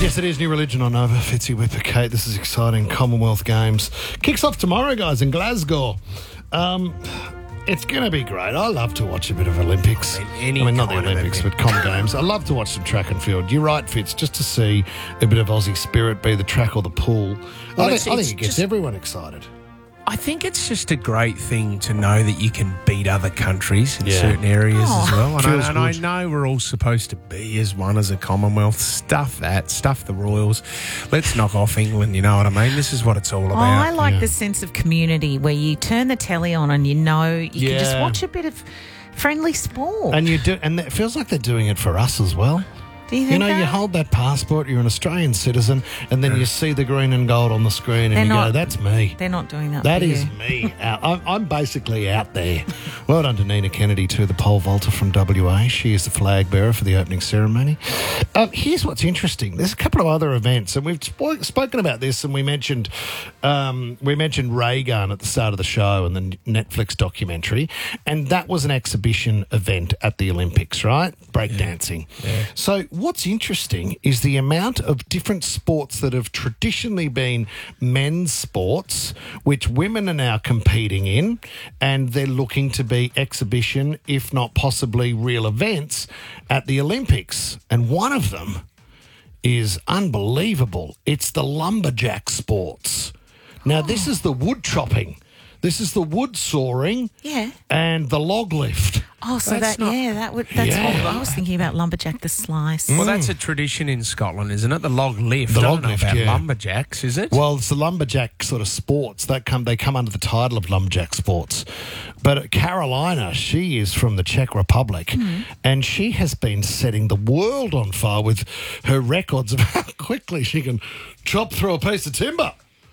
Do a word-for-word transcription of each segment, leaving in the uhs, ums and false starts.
Yes, it is. New Religion on Nova. Fitzy Whipper, Kate. This is exciting. Commonwealth Games. Kicks off tomorrow, guys, in Glasgow. Um, it's going to be great. I love to watch a bit of Olympics. Any I mean, not the kind of Olympics, event. but Com Games. I love to watch some track and field. You're right, Fitz, just to see a bit of Aussie spirit, be the track or the pool. Well, I, it's- think, I it's think it gets just- everyone excited. I think it's just a great thing to know that you can beat other countries in Yeah. certain areas as well. And, Feels I, and I good. know we're all supposed to be as one as a Commonwealth. Stuff that. Stuff the Royals. Let's knock off England, you know what I mean? This is what it's all Oh, about. I like Yeah. the sense of community where you turn the telly on and you know you can just Yeah. watch a bit of friendly sport. And you do, and it feels like they're doing it for us as well. Do you think You know, that? you hold that passport, you're an Australian citizen, and then you see the green and gold on the screen, and They're you not- go, that's me. They're not doing that. That for is you. me. Out. I'm, I'm basically out there. Well done to Nina Kennedy, too, the pole vaulter from W A. She is the flag bearer for the opening ceremony. Um, here's what's interesting. There's a couple of other events, and we've spo- spoken about this, and we mentioned um, we mentioned Ray Gun at the start of the show and the Netflix documentary, and that was an exhibition event at the Olympics, right? Breakdancing. Yeah. So what's interesting is the amount of different sports that have traditionally been men's sports, which women are now competing in, and they're looking to be exhibition, if not possibly real events, at the Olympics. And one of them is unbelievable. It's the lumberjack sports. Now, this is the wood chopping. This is the wood sawing Yeah. and the log lift. Oh, so That's that not- yeah, that would that's Yeah. what I was thinking about. Lumberjack the slice. Well, that's a tradition in Scotland, isn't it? The log lift. The I don't log know lift, about yeah. lumberjacks, is it? Well, it's the lumberjack sort of sports that come. They come under the title of lumberjack sports. But Carolina, she is from the Czech Republic, and she has been setting the world on fire with her records of how quickly she can chop through a piece of timber,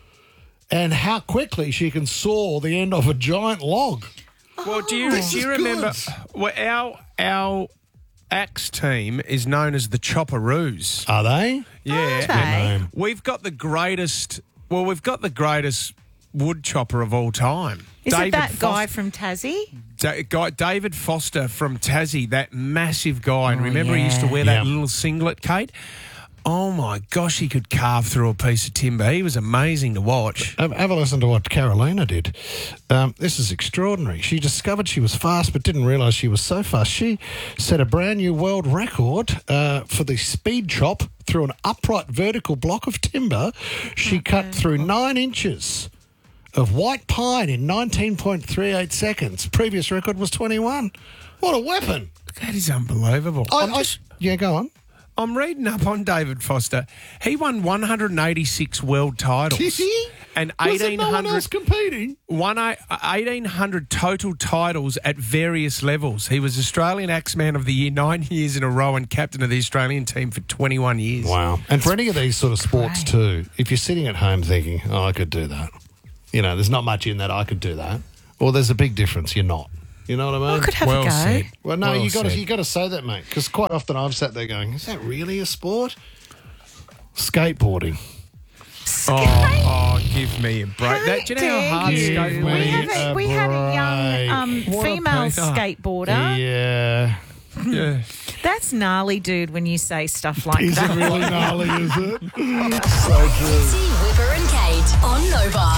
and how quickly she can saw the end of a giant log. Well, do you This do you is remember? good. Well, our our axe team is known as the Chopperoos. Are they? Yeah, Are they? name. we've got the greatest. Well, we've got the greatest wood chopper of all time. Is it that Fos- guy from Tassie? Da- guy David Foster from Tassie, that massive guy, and Oh, remember he used to yeah. wear that Yeah. little singlet, Kate. Oh my gosh, he could carve through a piece of timber. He was amazing to watch. Have, have a listen to what Carolina did. Um, this is extraordinary. She discovered she was fast, but didn't realise she was so fast. She set a brand new world record uh, for the speed chop through an upright vertical block of timber. She cut through nine inches of white pine in nineteen point three eight seconds. Previous record was twenty-one. What a weapon! That is unbelievable. I, I'm I- just- yeah, go on. I'm reading up on David Foster. He won one hundred eighty-six world titles. Did he? And Was there eighteen no one hundred else competing? one, uh, eighteen hundred total titles at various levels. He was Australian Axeman of the Year nine years in a row and captain of the Australian team for twenty-one years. Wow. And for any of these sort of sports too, if you're sitting at home thinking, oh, I could do that. You know, there's not much in that I could do that. Or there's a big difference, you're not. You know what I mean? I could have Well a go. said. Well, no, Well you got to said. you got to say that, mate, because quite often I've sat there going, "Is that really a sport?" Skateboarding. Oh, oh, give me a break. That, do you know Dare how hard you? skateboarding We, me have a a, we had a young um, What a female piece- oh. skateboarder. Yeah. Yeah. That's gnarly, dude, when you say stuff like Is that. it really gnarly? Is it? So true. Fitzy, Whipper and Kate on Nova.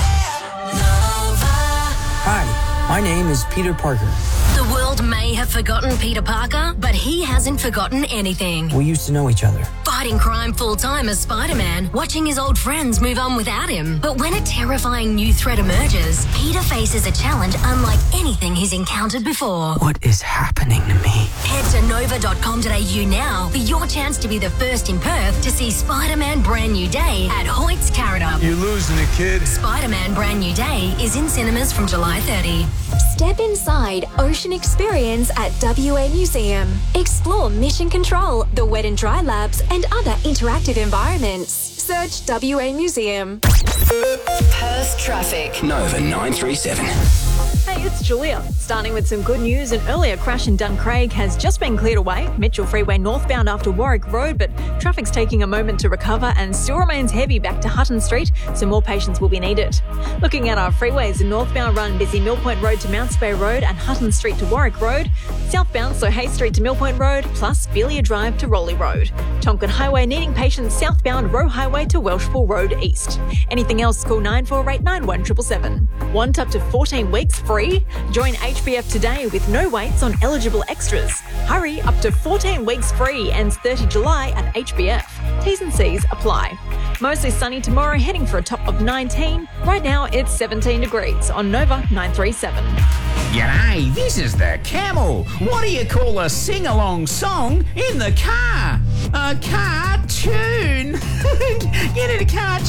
Nova. Hi, my name is Peter Parker. The world may have forgotten Peter Parker, but he hasn't forgotten anything. We used to know each other. Fighting crime full-time as Spider-Man, watching his old friends move on without him. But when a terrifying new threat emerges, Peter faces a challenge unlike anything he's encountered before. What is happening to me? Head to nova dot com dot a u now for your chance to be the first in Perth to see Spider-Man Brand New Day at Hoyt's Carrot. You're losing it, kid. Spider-Man Brand New Day is in cinemas from July thirtieth. Step inside Ocean Experience at W A Museum. Explore Mission Control, the Wet and Dry Labs, and other interactive environments. Search W A Museum. Perth traffic. Nova nine three seven. Hi, it's Julia. Starting with some good news, an earlier crash in Duncraig has just been cleared away. Mitchell Freeway northbound after Warwick Road, but traffic's taking a moment to recover and still remains heavy back to Hutton Street, so more patience will be needed. Looking at our freeways, the northbound run busy Mill Point Road to Mounts Bay Road and Hutton Street to Warwick Road. Southbound, so Hay Street to Mill Point Road, plus Belia Drive to Rowley Road. Tonkin Highway needing patience southbound Roe Highway to Welshpool Road East. Anything else, call nine four eight nine one seven seven seven. Want up to fourteen weeks free? Join H B F today with no waits on eligible extras. Hurry, up to fourteen weeks free, ends thirtieth of July at H B F. T's and C's apply. Mostly sunny tomorrow, heading for a top of nineteen. Right now it's seventeen degrees on Nova nine three seven. G'day, this is the Camel. What do you call a sing-along song in the car? A cartoon. Get it, a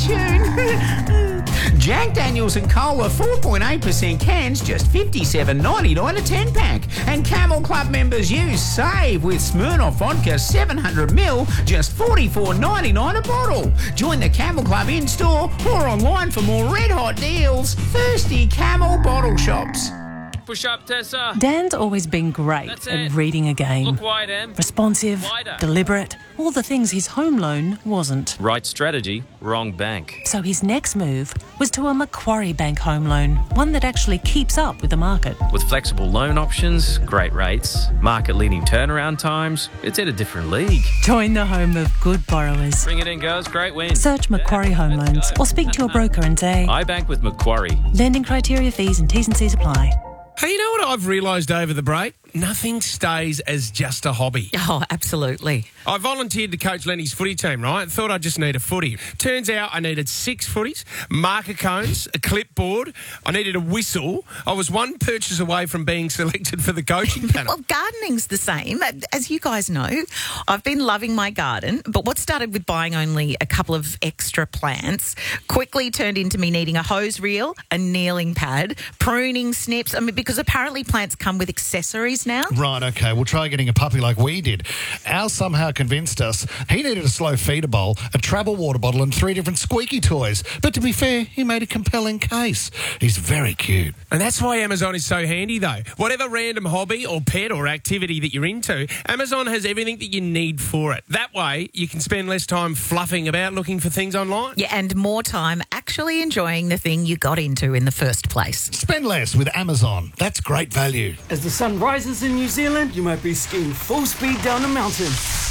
cartoon. Jack Daniels and Cola four point eight percent cans, just fifty-seven ninety-nine a ten pack. And Camel Club members use Save with Smirnoff Vodka seven hundred mil, just forty-four ninety-nine a bottle. Join the Camel Club in-store or online for more red-hot deals. Thirsty Camel bottle shops. Push up, Tessa. Dan's always been great That's at it. reading a game. Look wide, Em. Responsive, Wider. deliberate, all the things his home loan wasn't. Right strategy, wrong bank. So his next move was to a Macquarie Bank home loan, one that actually keeps up with the market. With flexible loan options, great rates, market-leading turnaround times, it's in a different league. Join the home of good borrowers. Bring it in, girls. Great win. Search Macquarie Home Loans or speak to a broker and say, I bank with Macquarie. lending criteria, fees and T's and C's apply. Hey, you know what I've realised over the break? Nothing stays as just a hobby. Oh, absolutely. I volunteered to coach Lenny's footy team, right? Thought I'd just need a footy. Turns out I needed six footies, marker cones, a clipboard. I needed a whistle. I was one purchase away from being selected for the coaching panel. Well, gardening's the same. As you guys know, I've been loving my garden, but what started with buying only a couple of extra plants quickly turned into me needing a hose reel, a kneeling pad, pruning snips. I mean, because apparently plants come with accessories now. Right, okay. We'll try getting a puppy like we did. Al somehow convinced us he needed a slow feeder bowl, a travel water bottle and three different squeaky toys. But to be fair, he made a compelling case. He's very cute. And that's why Amazon is so handy, though. Whatever random hobby or pet or activity that you're into, Amazon has everything that you need for it. That way, you can spend less time fluffing about looking for things online. Yeah, and more time actually enjoying the thing you got into in the first place. Spend less with Amazon. That's great value. As the sun rises in New Zealand, you might be skiing full speed down a mountain.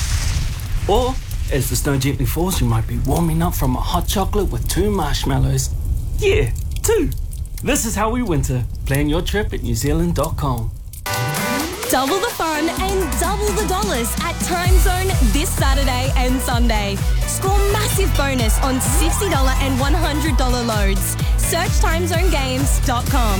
Or, as the snow gently falls, you might be warming up from a hot chocolate with two marshmallows. Yeah, two. This is how we winter. Plan your trip at new zealand dot com. Double the fun and double the dollars at Time Zone this Saturday and Sunday. Score massive bonus on sixty dollars and one hundred dollars loads. Search time zone games dot com.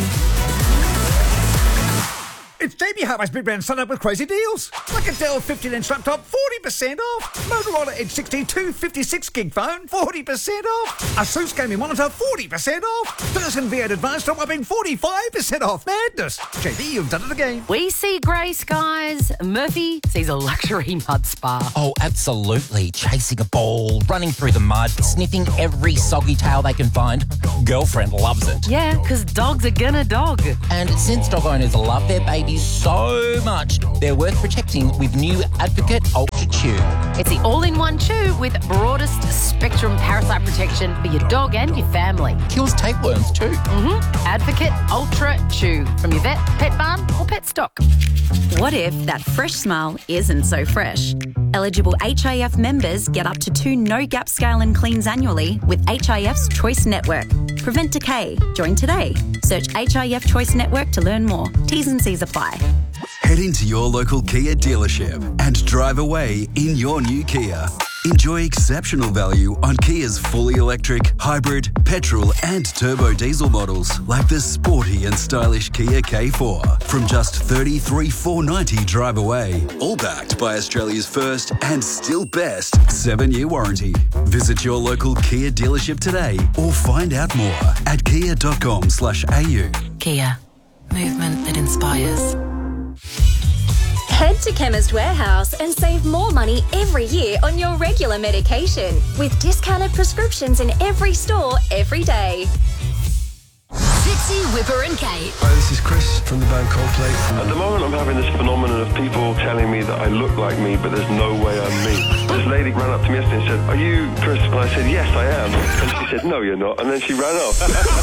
It's J B Hi-Fi's Big Brand Sun Up with crazy deals. Like a Dell fifteen inch laptop, forty percent off. Motorola Edge sixty-two fifty-six gig phone, forty percent off. Asus gaming monitor, forty percent off. Person V eight Advanced top upping, forty-five percent off. Madness. J B, you've done it again. We see grey skies. Murphy sees a luxury mud spa. Oh, absolutely. Chasing a ball, running through the mud, sniffing every soggy tail they can find. Girlfriend loves it. Yeah, because dogs are gonna dog. And since dog owners love their babies so much, they're worth protecting with new Advocate Ultra Chew. It's the all-in-one chew with broadest spectrum parasite protection for your dog and your family. Kills tapeworms too. Mm-hmm. Advocate Ultra Chew from your vet, pet barn or pet stock. What if that fresh smile isn't so fresh? Eligible H I F members get up to two no-gap scale and cleans annually with H I F's Choice Network. Prevent decay. Join today. Search H I F Choice Network to learn more. T's and C's apply. Head into your local Kia dealership and drive away in your new Kia. Enjoy exceptional value on Kia's fully electric, hybrid, petrol and turbo diesel models like the sporty and stylish Kia K four from just thirty-three thousand four hundred ninety dollars drive away. All backed by Australia's first and still best seven-year warranty. Visit your local Kia dealership today or find out more at kia dot com slash a u. Kia. Movement that inspires. Head to Chemist Warehouse and save more money every year on your regular medication with discounted prescriptions in every store every day. Six Mitzi, Whipper and Kate. Hi, this is Chris from the band Coldplay. At the moment, I'm having this phenomenon of people telling me that I look like me, but there's no way I'm me. This lady ran up to me yesterday and said, "Are you Chris?" And I said, "Yes, I am." And she said, "No, you're not." And then she ran off.